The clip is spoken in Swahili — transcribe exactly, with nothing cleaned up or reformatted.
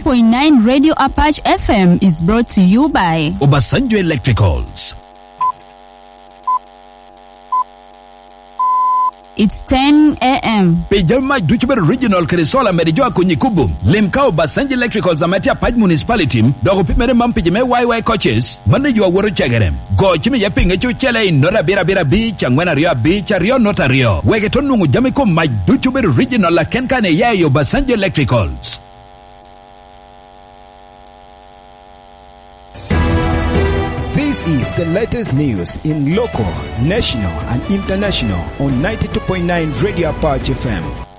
point nine Radio Apache F M is brought to you by Obasanjo Electricals. It's ten a.m. Pejama Duchber Regional Kresola Merijoa Kunyikubum. Limkao Basanji Electrical Zamatia Paj Municipality. Dogo Pimere Mampijame Y Y coaches. Manage Woro Chagarem. Go Chimi Yaping Echo Chele in Nora Bira Bira Beach and Rio Beach Rio Notario. Wegetonungu Jamiko my Duchber Regional La Kenkane Yayo Basanji Electricals. This is the latest news in local, national and international on ninety-two point nine Radio Apache F M.